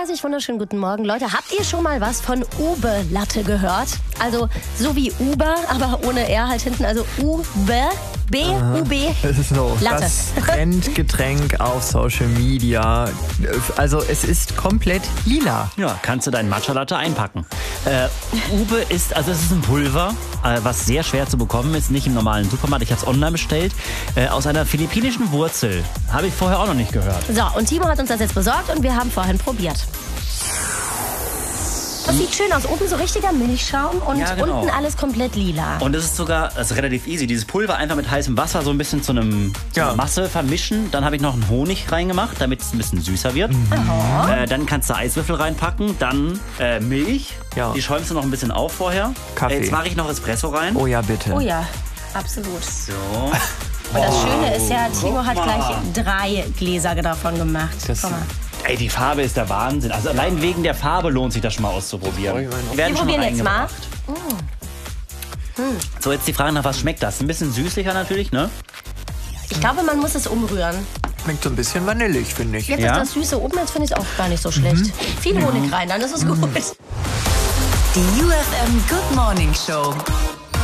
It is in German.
herzlich wunderschönen guten Morgen. Leute, habt ihr schon mal was von Ube-Latte gehört? Also so wie Uber, aber ohne R halt hinten. Also Ube, B-U-B, So, Latte. das Trendgetränk auf Social Media. Also es ist komplett lila. Ja, kannst du deinen Matcha-Latte einpacken. Ube ist, also es ist ein Pulver, was sehr schwer zu bekommen ist, nicht im normalen Supermarkt. Ich habe es online bestellt, aus einer philippinischen Wurzel. Habe ich vorher auch noch nicht gehört. So, und Timo hat uns das jetzt besorgt und wir haben vorhin probiert. Das sieht schön aus. Oben so richtiger Milchschaum und Ja, genau. unten alles komplett lila. Und es ist sogar, das ist relativ easy, dieses Pulver einfach mit heißem Wasser so ein bisschen zu einer Masse vermischen. Dann habe ich noch einen Honig reingemacht, damit es ein bisschen süßer wird. Dann kannst du Eiswürfel reinpacken, dann Milch. Ja. Die schäumst du noch ein bisschen auf vorher. Kaffee. Jetzt mache ich noch Espresso rein. Oh ja, bitte. Oh ja, absolut. So. Und das Schöne ist ja, Timo guck hat mal. gleich 3 Gläser davon gemacht. Das- Guck mal. Ey, die Farbe ist der Wahnsinn. Also allein wegen der Farbe lohnt sich das schon mal auszuprobieren. Wir Werden Wir schon probieren jetzt mal. reingebracht. So, jetzt die Frage nach, was schmeckt das? Ein bisschen süßlicher natürlich, ne? Ich glaube, man muss es umrühren. Schmeckt so ein bisschen vanillig, finde ich. Jetzt Ja? ist das Süße oben, jetzt finde ich es auch gar nicht so schlecht. Viel Honig rein, dann ist es gut. Die UFM Good Morning Show.